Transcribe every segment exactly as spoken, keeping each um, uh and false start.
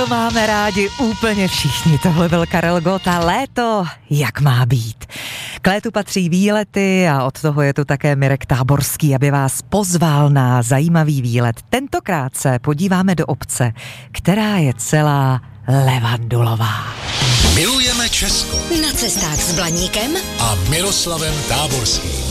Léto máme rádi úplně všichni. Tohle byl Karel Gott a léto, jak má být. K létu patří výlety a od toho je tu také Mirek Táborský, aby vás pozval na zajímavý výlet. Tentokrát se podíváme do obce, která je celá levandulová. Milujeme Česko. Na cestách s Blaníkem A Miroslavem Táborským.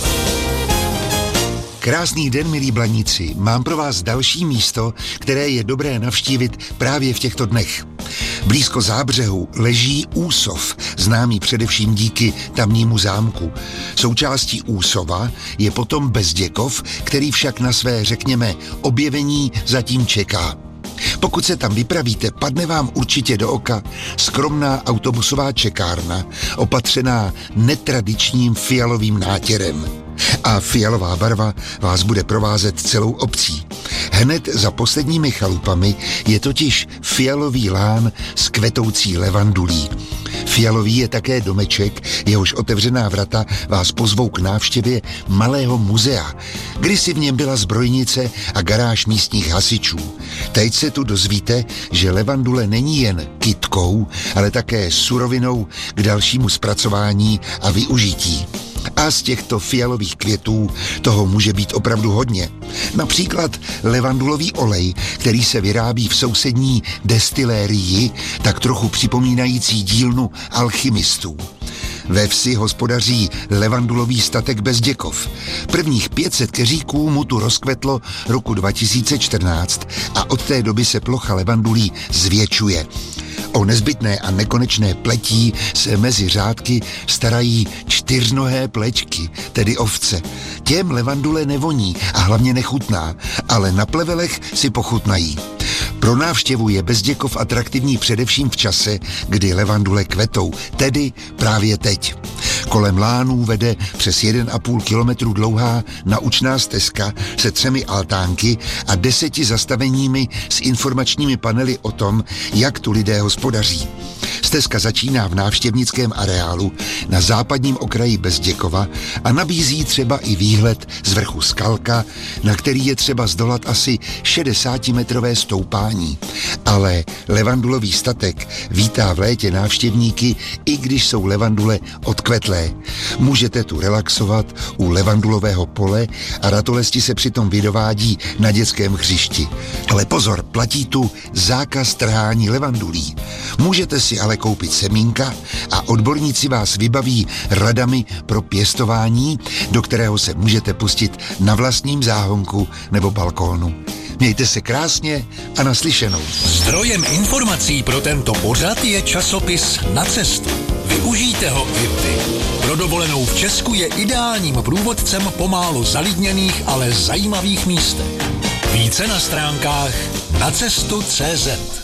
Krásný den, milí Blaníci. Mám pro vás další místo, které je dobré navštívit právě v těchto dnech. Blízko Zábřehu leží Úsov, známý především díky tamnímu zámku. Součástí Úsova je potom Bezděkov, který však na své, řekněme, objevení zatím čeká. Pokud se tam vypravíte, padne vám určitě do oka skromná autobusová čekárna, opatřená netradičním fialovým nátěrem. A fialová barva vás bude provázet celou obcí. Hned za posledními chalupami je totiž fialový lán s kvetoucí levandulí. Fialový je také domeček, jehož otevřená vrata vás pozvou k návštěvě malého muzea. Kdysi v něm byla zbrojnice a garáž místních hasičů. Teď se tu dozvíte, že levandule není jen kytkou, ale také surovinou k dalšímu zpracování a využití. A z těchto fialových květů toho může být opravdu hodně. Například levandulový olej, který se vyrábí v sousední destilérii, tak trochu připomínající dílnu alchymistů. Ve vsi hospodaří levandulový statek Bezděkov. Prvních pět set keříků mu tu rozkvetlo roku dva tisíce čtrnáct a od té doby se plocha levandulí zvětšuje. O nezbytné a nekonečné pletí se mezi řádky starají čtyřnohé plečky, tedy ovce. Těm levandule nevoní a hlavně nechutná, ale na plevelech si pochutnají. Pro návštěvu je Bezděkov atraktivní především v čase, kdy levandule kvetou, tedy právě teď. Kolem lánů vede přes jeden a půl kilometru dlouhá naučná stezka se třemi altánky a deseti zastaveními s informačními panely o tom, jak tu lidé hospodaří. Stezka začíná v návštěvnickém areálu na západním okraji Bezděkova a nabízí třeba i výhled z vrchu Skalka, na který je třeba zdolat asi šedesátimetrové stoupání. Ale levandulový statek vítá v létě návštěvníky, i když jsou levandule odkvetlé. Můžete tu relaxovat u levandulového pole a ratolesti se přitom vydovádí na dětském hřišti. Ale pozor, platí tu zákaz trhání levandulí. Můžete si ale koupit semínka a odborníci vás vybaví radami pro pěstování, do kterého se můžete pustit na vlastním záhonku nebo balkónu. Mějte se krásně a naslyšenou. Zdrojem informací pro tento pořad je časopis Na cestu. Využijte ho i vy. Pro dovolenou v Česku je ideálním průvodcem po málo zalidněných, ale zajímavých místech. Více na stránkách nacestu tečka cé zet.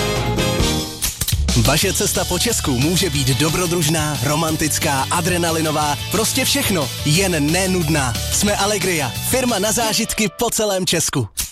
Vaše cesta po Česku může být dobrodružná, romantická, adrenalinová, prostě všechno, jen nenudná. Jsme Allegria, firma na zážitky po celém Česku.